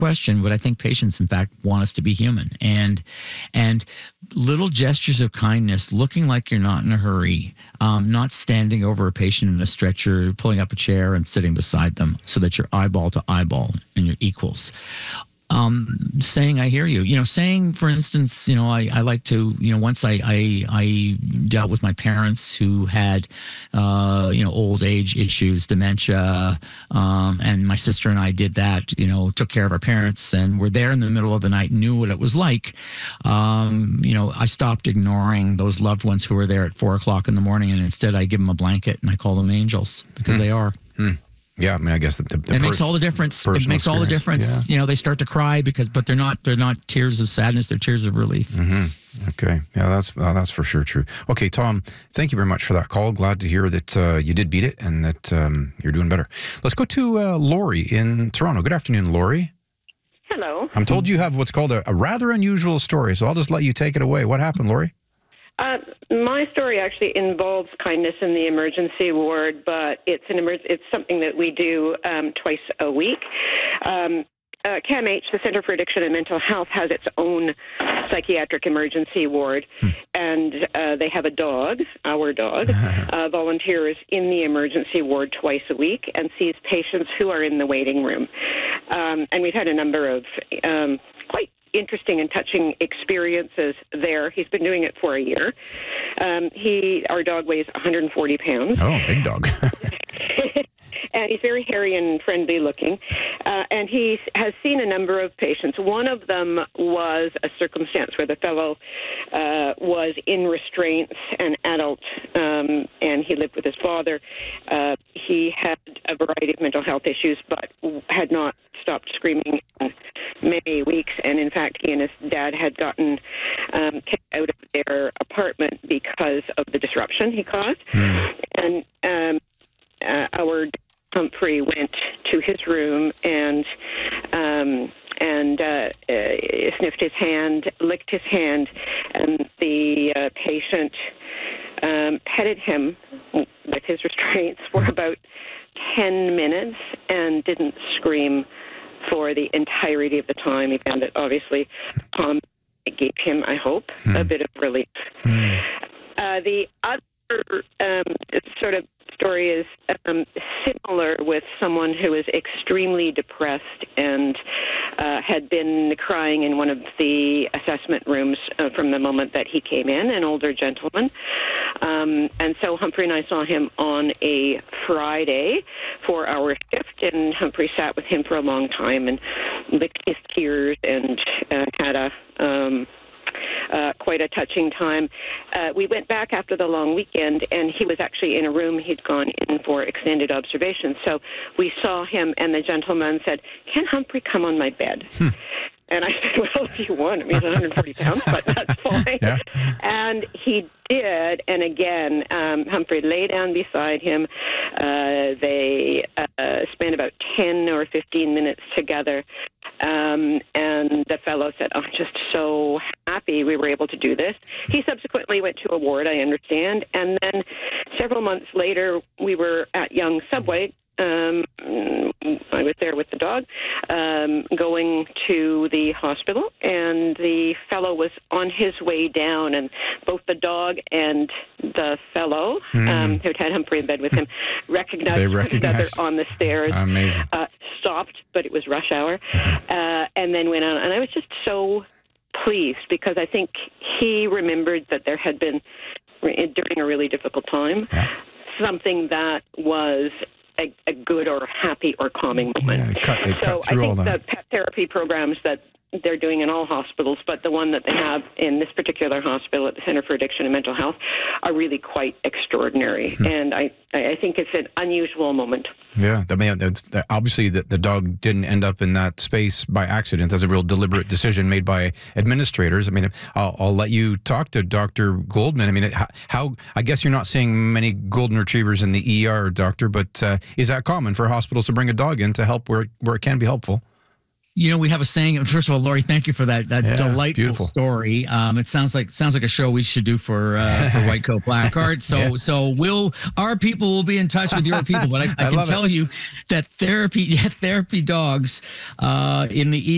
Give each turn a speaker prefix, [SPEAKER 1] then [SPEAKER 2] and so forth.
[SPEAKER 1] question, but I think patients, in fact, want us to be human. And little gestures of kindness, looking like you're not in a hurry, not standing over a patient in a stretcher, pulling up a chair and sitting beside them so that you're eyeball to eyeball and you're equals. Saying, I hear you, saying, for instance, I like to, once I dealt with my parents who had, old age issues, dementia, and my sister and I did that, took care of our parents and were there in the middle of the night, knew what it was like. I stopped ignoring those loved ones who were there at 4:00 in the morning. And instead I give them a blanket and I call them angels because they are.
[SPEAKER 2] Yeah, I mean, I guess
[SPEAKER 1] it makes all the difference. It makes all the difference.
[SPEAKER 2] Yeah.
[SPEAKER 1] They start to cry but they're not tears of sadness. They're tears of relief.
[SPEAKER 2] Mm-hmm. Okay, yeah, that's for sure true. Okay, Tom, thank you very much for that call. Glad to hear that you did beat it and that you're doing better. Let's go to Lori in Toronto. Good afternoon, Lori.
[SPEAKER 3] Hello.
[SPEAKER 2] I'm told you have what's called a rather unusual story, so I'll just let you take it away. What happened, Lori?
[SPEAKER 3] My story actually involves kindness in the emergency ward, but it's something that we do twice a week. CAMH, the Center for Addiction and Mental Health, has its own psychiatric emergency ward, and they have a dog, our dog, volunteers in the emergency ward twice a week and sees patients who are in the waiting room. And we've had a number of quite interesting and touching experiences there. He's been doing it for a year. Our dog weighs 140 pounds.
[SPEAKER 2] Oh, big dog.
[SPEAKER 3] And he's very hairy and friendly looking. And he has seen a number of patients. One of them was a circumstance where the fellow was in restraints, an adult, and he lived with his father. He had a variety of mental health issues, but had not stopped screaming in many weeks. And in fact, he and his dad had gotten kicked out of their apartment because of the disruption he caused. And our Humphrey went to his room and sniffed his hand, licked his hand, and the patient petted him with his restraints for about 10 minutes and didn't scream for the entirety of the time. He found it obviously gave him, I hope, a bit of relief. The other sort of story is similar with someone who is extremely depressed and had been crying in one of the assessment rooms from the moment that he came in, an older gentleman. And so Humphrey and I saw him on a Friday for our shift, and Humphrey sat with him for a long time and licked his tears and had a quite a touching time. We went back after the long weekend, and he was actually in a room. He'd gone in for extended observation. So we saw him, and the gentleman said, "Can Humphrey come on my bed?" And I said, "Well, if you want." I mean, he's 140 pounds, but that's fine. Yeah. And he did. And again, Humphrey lay down beside him. They spent about 10 or 15 minutes together. And the fellow said, "I'm just so happy we were able to do this." He subsequently went to a ward, I understand. And then several months later, we were at Yonge Subway. I was there with the dog, going to the hospital, and the fellow was on his way down, and both the dog and the fellow, who'd had Humphrey in bed with him, recognized one another on the stairs.
[SPEAKER 2] Amazing.
[SPEAKER 3] Stopped, but it was rush hour, and then went on. And I was just so pleased because I think he remembered that there had been, during a really difficult time, something that was a good or happy or calming moment.
[SPEAKER 2] It cut
[SPEAKER 3] so
[SPEAKER 2] through
[SPEAKER 3] I
[SPEAKER 2] all
[SPEAKER 3] think
[SPEAKER 2] that.
[SPEAKER 3] the pet therapy programs that they're doing in all hospitals, but the one that they have in this particular hospital at the Center for Addiction and Mental Health are really quite extraordinary. And I think it's an unusual moment.
[SPEAKER 2] Yeah, obviously the dog didn't end up in that space by accident. That's a real deliberate decision made by administrators. I mean, I'll let you talk to Dr. Goldman. I mean, how I guess you're not seeing many golden retrievers in the ER, doctor, but is that common for hospitals to bring a dog in to help where it can be helpful?
[SPEAKER 1] We have a saying. First of all, Lori, thank you for that delightful
[SPEAKER 2] beautiful
[SPEAKER 1] story. It sounds like a show we should do for White Coat Black Art. So our people will be in touch with your people. But I can tell you that therapy dogs in the